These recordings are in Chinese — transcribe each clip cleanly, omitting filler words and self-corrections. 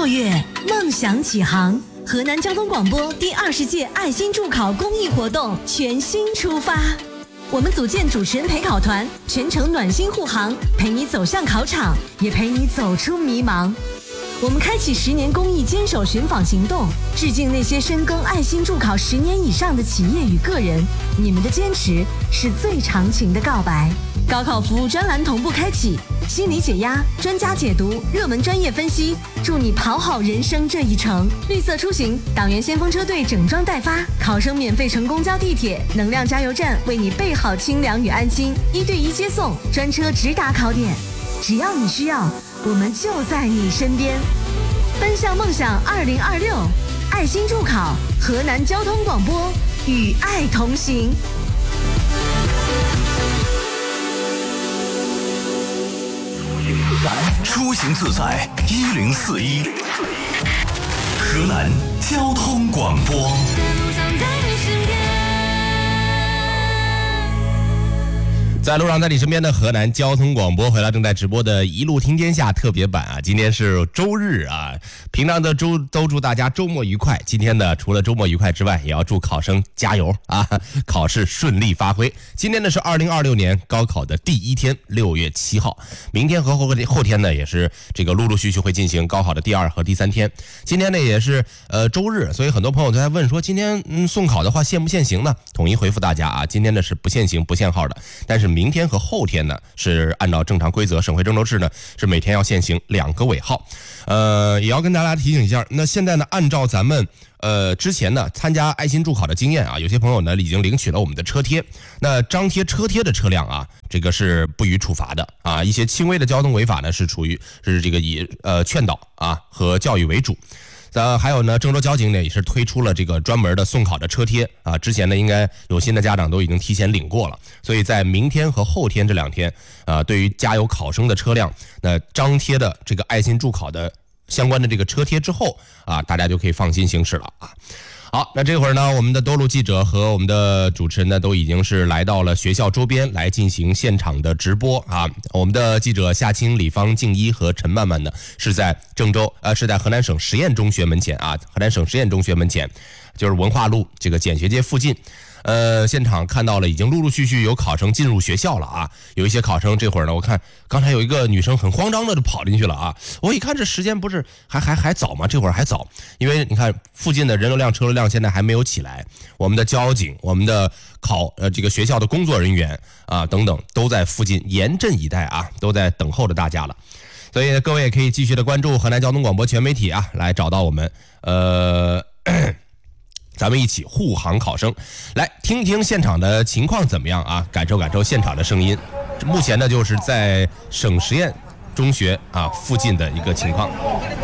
6月，梦想起航，河南交通广播第20届爱心助考公益活动全新出发。我们组建主持人陪考团，全程暖心护航，陪你走向考场，也陪你走出迷茫。我们开启10年公益坚守寻访行动，致敬那些深耕爱心助考10年以上的企业与个人，你们的坚持是最长情的告白。高考服务专栏同步开启，心理解压，专家解读，热门专业分析，祝你跑好人生这一程。绿色出行，党员先锋车队整装待发，考生免费乘公交地铁，能量加油站为你备好清凉与安心，1对1接送，专车直达考点。只要你需要，我们就在你身边。奔向梦想2026，爱心助考，河南交通广播与爱同行。 出行自在1041，河南交通广播。 在路上，在你身边的河南交通广播回来正在直播的一路听天下特别版啊！今天是周日啊，平常的周都祝大家周末愉快。今天呢，除了周末愉快之外，也要祝考生加油啊，考试顺利发挥。今天呢是2026年高考的第1天，6月7号。明天和后天呢，也是这个陆陆续续会进行高考的第2和第3天。今天呢也是周日，所以很多朋友都在问说，今天送考的话限不限行呢？统一回复大家啊，今天呢是不限行不限号的，但是明天和后天呢是按照正常规则，省会郑州市呢是每天要限行2个尾号。也要跟大家提醒一下，那现在呢按照咱们之前呢参加爱心助考的经验啊，有些朋友呢已经领取了我们的车贴，那张贴车贴的车辆啊，这个是不予处罚的啊，一些轻微的交通违法呢是这个以劝导啊和教育为主。还有呢，郑州交警呢也是推出了这个专门的送考的车贴啊，之前呢应该有心的家长都已经提前领过了，所以在明天和后天这2天啊，对于加油考生的车辆，那张贴的这个爱心助考的相关的这个车贴之后啊，大家就可以放心行驶了啊。好，那这会儿呢，我们的多路记者和我们的主持人呢，都已经是来到了学校周边来进行现场的直播啊。我们的记者夏青、李芳、静一和陈曼曼呢，是在是在河南省实验中学门前啊，河南省实验中学门前，就是文化路这个简学街附近。现场看到了，已经陆陆续续有考生进入学校了啊！有一些考生这会儿呢，我看刚才有一个女生很慌张的就跑进去了啊！我一看这时间不是还早吗？这会儿还早，因为你看附近的人流量、车流量现在还没有起来，我们的交警、我们的这个学校的工作人员啊等等都在附近严阵以待啊，都在等候着大家了。所以各位也可以继续的关注河南交通广播全媒体啊，来找到我们咱们一起护航考生，来听听现场的情况怎么样啊？感受感受现场的声音。目前呢，就是在省实验中学啊附近的一个情况。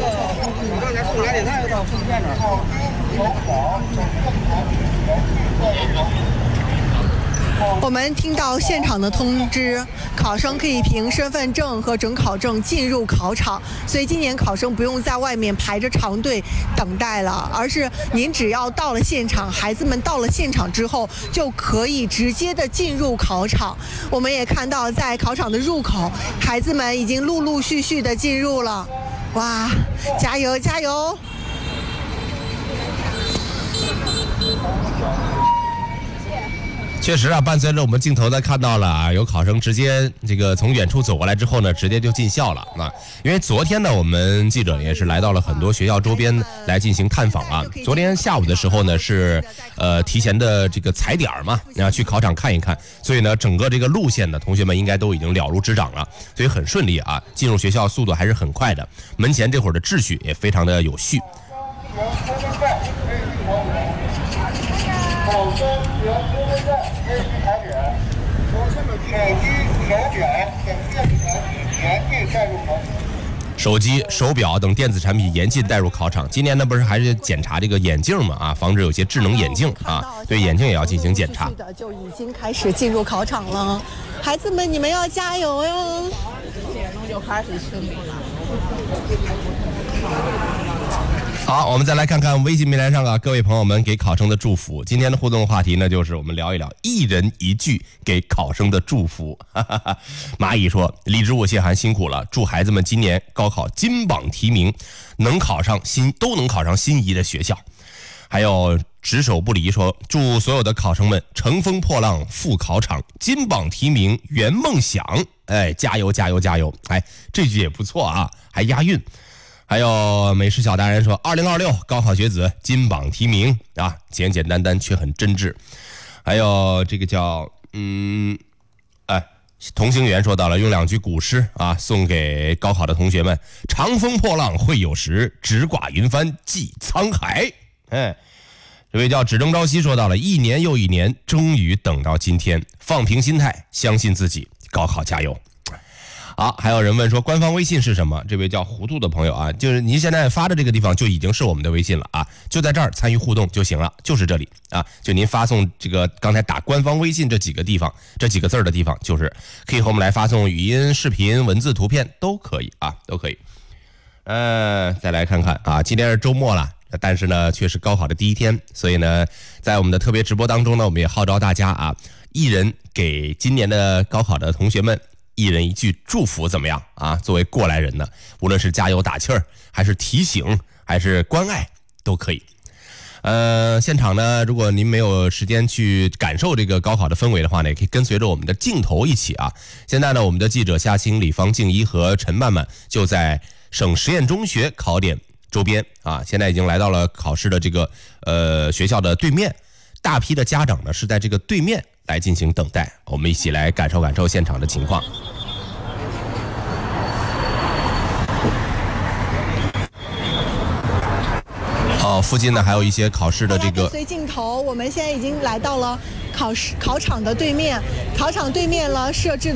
我们听到现场的通知，考生可以凭身份证和准考证进入考场，所以今年考生不用在外面排着长队等待了，而是您只要到了现场，孩子们到了现场之后就可以直接的进入考场。我们也看到在考场的入口，孩子们已经陆陆续续的进入了，哇，加油加油！ 确实啊，伴随着我们镜头在看到了啊，有考生直接这个从远处走过来之后呢，直接就进校了啊。因为昨天呢，我们记者也是来到了很多学校周边来进行探访啊。昨天下午的时候呢，是提前的这个踩点嘛，去考场看一看，所以呢，整个这个路线呢，同学们应该都已经了如指掌了，所以很顺利啊，进入学校速度还是很快的。门前这会儿的秩序也非常的有序。考生由身份证认识考点，手机、手表等电子产品严禁带入考场。手机、手表等电子产品严禁带入考场。今年呢，不是还是检查这个眼镜嘛啊，防止有些智能眼镜啊，对眼镜也要进行检查。 就已经开始进入考场了，孩子们，你们要加油哟！10点钟就开始清理了。 好，我们再来看看微信平台上各位朋友们给考生的祝福。今天的互动话题呢，就是我们聊一聊一人一句给考生的祝福。蚂蚁说：李知我谢涵辛苦了，祝孩子们今年高考金榜题名，都能考上心仪的学校。还有执手不离说：祝所有的考生们乘风破浪赴考场，金榜题名圆梦想。哎，加油加油加油！哎，这句也不错啊，还押韵。还有美食小达人说：2026高考学子金榜题名啊，简简单单却很真挚。还有这个叫同行员说到了，用2句古诗啊送给高考的同学们：长风破浪会有时，直挂云帆济沧海。哎，这位叫只争朝夕说到了，一年又一年，终于等到今天，放平心态，相信自己，高考加油。好，还有人问说官方微信是什么？这位叫糊涂的朋友啊，就是您现在发的这个地方就已经是我们的微信了啊，就在这儿参与互动就行了，就是这里啊，就您发送这个刚才打官方微信这几个地方，这几个字的地方，就是可以和我们来发送语音、视频、文字、图片都可以啊，都可以。再来看看啊，今天是周末了，但是呢却是高考的第一天，所以呢在我们的特别直播当中呢，我们也号召大家啊，一人给今年的高考的同学们一人一句祝福，怎么样啊？作为过来人呢，无论是加油打气儿，还是提醒，还是关爱，都可以。现场呢，如果您没有时间去感受这个高考的氛围的话呢，也可以跟随着我们的镜头一起啊。现在呢，我们的记者夏青、李芳、静一和陈曼曼就在省实验中学考点周边啊，现在已经来到了考试的这个学校的对面，大批的家长呢是在这个对面来进行等待，我们一起来感受感受现场的情况。附近呢还有一些考试的这个。 随镜头，我们现在已经来到了考场的对面，考场对面了设置